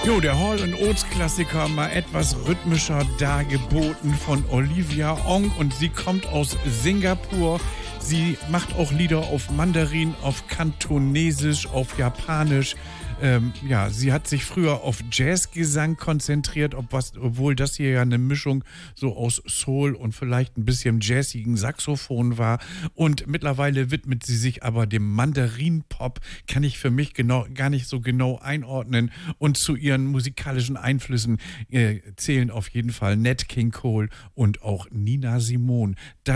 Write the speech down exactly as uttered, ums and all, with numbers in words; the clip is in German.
Jo, der Hall and Oates Klassiker mal etwas rhythmischer dargeboten von Olivia Ong und sie kommt aus Singapur. Sie macht auch Lieder auf Mandarin, auf Kantonesisch, auf Japanisch. Ähm, ja, sie hat sich früher auf Jazzgesang konzentriert, ob was, obwohl das hier ja eine Mischung so aus Soul und vielleicht ein bisschen jazzigen Saxophon war. Und mittlerweile widmet sie sich aber dem Mandarin-Pop, kann ich für mich genau, gar nicht so genau einordnen. Und zu ihren musikalischen Einflüssen äh, zählen auf jeden Fall Nat King Cole und auch Nina Simone. Das